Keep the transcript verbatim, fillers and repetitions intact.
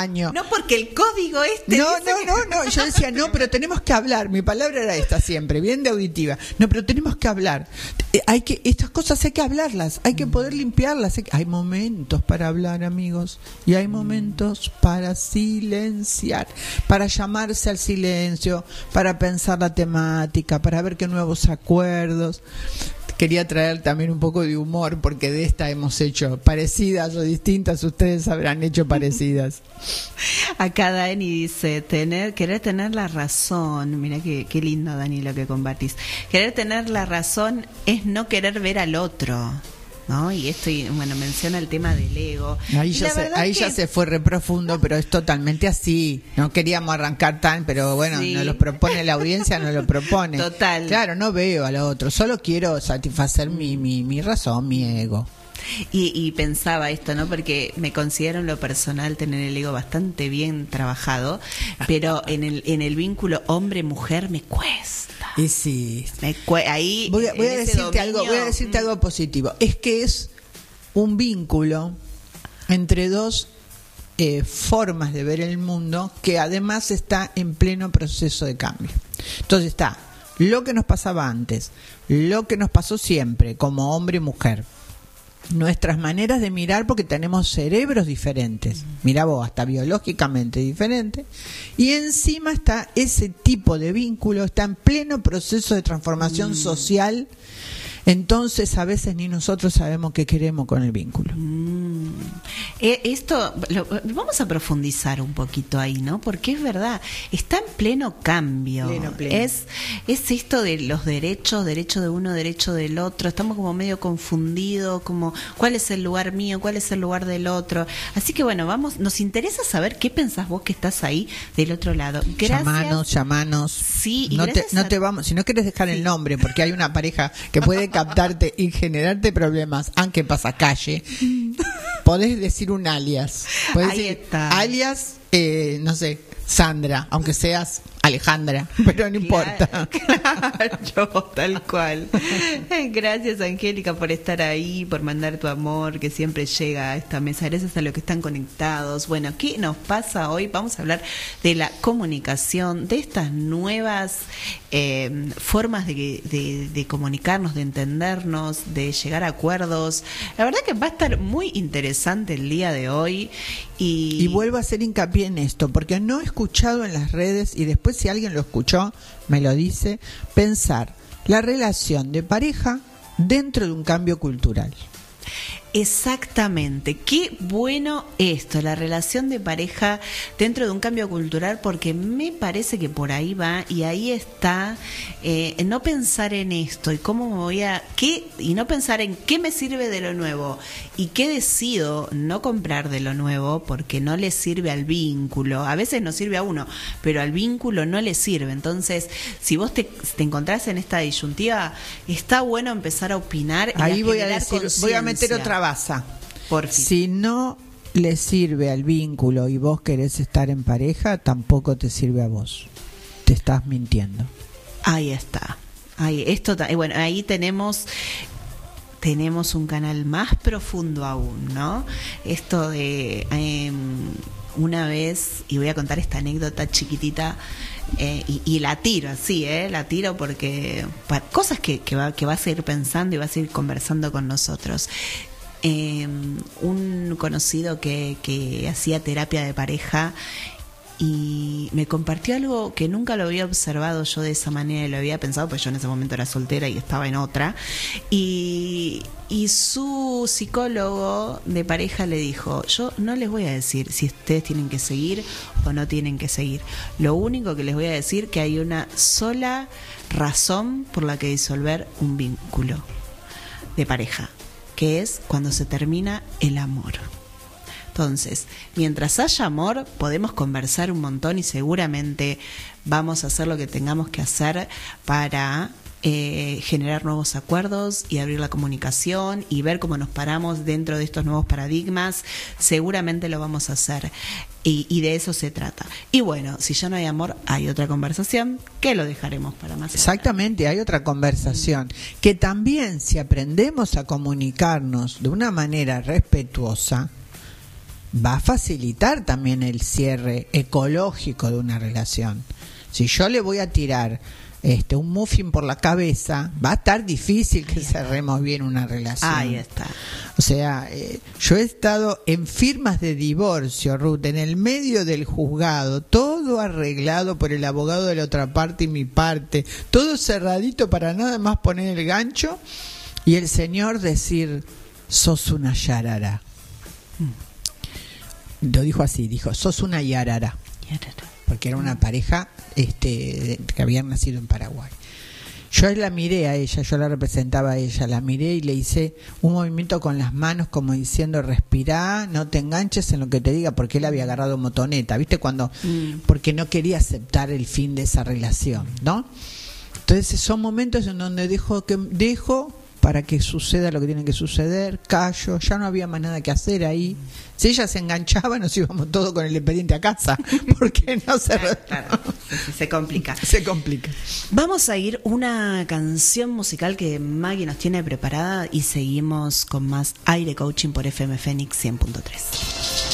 año. No, porque el código este... No, dice no, que... no, no, yo decía, no, pero tenemos que hablar. Mi palabra era esta siempre, bien de auditiva. No, pero tenemos que hablar. Eh, hay que, estas cosas hay que hablarlas, hay que poder limpiarlas. Hay, hay momentos para hablar, amigos, y hay momentos para silenciar, para llamarse al silencio, para pensar la temática, para ver qué nuevos acuerdos. Quería traer también un poco de humor, porque de esta hemos hecho parecidas o distintas, ustedes habrán hecho parecidas. Acá Dani dice, tener, querer tener la razón, mira qué, qué lindo, Dani, lo que compartís. Querer tener la razón es no querer ver al otro, ¿no? Y esto, bueno, menciona el tema del ego. Ahí, ya se, ahí que... ya se fue re profundo, pero es totalmente así. No queríamos arrancar tan, pero bueno, sí. Nos lo propone la audiencia, nos lo propone. Total. Claro, no veo al otro, solo quiero satisfacer mi, mi, mi razón, mi ego. Y, y pensaba esto, ¿no? Porque me considero en lo personal tener el ego bastante bien trabajado, pero en el, en el vínculo hombre-mujer me cuesta. Y sí, me cue- ahí voy a, voy a decirte dominio, algo, voy a decirte mm. algo positivo. Es que es un vínculo entre dos eh, formas de ver el mundo que además está en pleno proceso de cambio. Entonces está lo que nos pasaba antes, lo que nos pasó siempre como hombre y mujer, nuestras maneras de mirar, porque tenemos cerebros diferentes, mira vos, hasta biológicamente diferentes, y encima está ese tipo de vínculo, está en pleno proceso de transformación mm. social. Entonces a veces ni nosotros sabemos qué queremos con el vínculo. Mm. Eh, esto lo, vamos a profundizar un poquito ahí, ¿no? Porque es verdad, está en pleno cambio. Pleno, pleno. Es, es esto de los derechos, derecho de uno, derecho del otro. Estamos como medio confundidos, como cuál es el lugar mío, cuál es el lugar del otro. Así que bueno, vamos, nos interesa saber qué pensás vos que estás ahí del otro lado. Gracias. Llamanos, llamanos. Sí, y no te, no a... te vamos, si no quieres dejar sí. el nombre, porque hay una pareja que puede captarte y generarte problemas, aunque pasa calle, podés decir un alias. Podés Ahí decir está. alias, eh, no sé, Sandra, aunque seas Alejandra, pero no importa. Claro, tal cual. Gracias, Angélica, por estar ahí, por mandar tu amor que siempre llega a esta mesa. Gracias a los que están conectados. Bueno, ¿qué nos pasa hoy? Vamos a hablar de la comunicación, de estas nuevas eh, formas de, de, de comunicarnos, de entendernos, de llegar a acuerdos. La verdad que va a estar muy interesante el día de hoy. Y, y vuelvo a hacer hincapié en esto, porque no he escuchado en las redes, y después si alguien lo escuchó, me lo dice, pensar la relación de pareja dentro de un cambio cultural. Exactamente, qué bueno esto, la relación de pareja dentro de un cambio cultural, porque me parece que por ahí va y ahí está, eh, no pensar en esto y cómo me voy a, qué, y no pensar en qué me sirve de lo nuevo y qué decido no comprar de lo nuevo porque no le sirve al vínculo, a veces no sirve a uno, pero al vínculo no le sirve. Entonces, si vos te, te encontrás en esta disyuntiva, está bueno empezar a opinar y ahí a voy a decir, voy a meter otra baza. Por fin. Si no le sirve al vínculo y vos querés estar en pareja, tampoco te sirve a vos. Te estás mintiendo. Ahí está. Ahí, esto, bueno, ahí tenemos tenemos un canal más profundo aún, ¿no? Esto de eh, una vez, y voy a contar esta anécdota chiquitita, eh, y, y la tiro así, ¿eh? La tiro porque para, cosas que, que, va, que vas a ir pensando y vas a ir conversando con nosotros. Eh, un conocido que, que hacía terapia de pareja y me compartió algo que nunca lo había observado yo de esa manera, y lo había pensado, pues yo en ese momento era soltera y estaba en otra, y, y su psicólogo de pareja le dijo: yo no les voy a decir si ustedes tienen que seguir o no tienen que seguir, lo único que les voy a decir que hay una sola razón por la que disolver un vínculo de pareja, que es cuando se termina el amor. Entonces, mientras haya amor, podemos conversar un montón y seguramente vamos a hacer lo que tengamos que hacer para eh, generar nuevos acuerdos y abrir la comunicación y ver cómo nos paramos dentro de estos nuevos paradigmas. Seguramente lo vamos a hacer. Y, y de eso se trata. Y bueno, si ya no hay amor, hay otra conversación que lo dejaremos para más. Exactamente, hay otra conversación que también, si aprendemos a comunicarnos de una manera respetuosa, va a facilitar también el cierre ecológico de una relación. Si yo le voy a tirar este un muffin por la cabeza, va a estar difícil que cerremos bien una relación. Ahí está. O sea, eh, yo he estado en firmas de divorcio, Ruth, en el medio del juzgado, todo arreglado por el abogado de la otra parte y mi parte, todo cerradito para nada más poner el gancho, y el señor decir, sos una yarara. Mm. Lo dijo así, dijo, sos una yarara. Yarara. Porque era una pareja este, que habían nacido en Paraguay. Yo la miré a ella, yo la representaba a ella, la miré y le hice un movimiento con las manos como diciendo, respirá, no te enganches en lo que te diga, porque él había agarrado motoneta, ¿viste? Cuando, mm. porque no quería aceptar el fin de esa relación, ¿no? Entonces son momentos en donde dejo que dejo para que suceda lo que tiene que suceder, callo, ya no había más nada que hacer ahí. Si ella se enganchaba, nos íbamos todos con el expediente a casa, porque no se... Claro, claro. Se, se complica. Se complica. Vamos a ir una canción musical que Maggie nos tiene preparada y seguimos con más Aire Coaching por F M Fénix cien punto tres.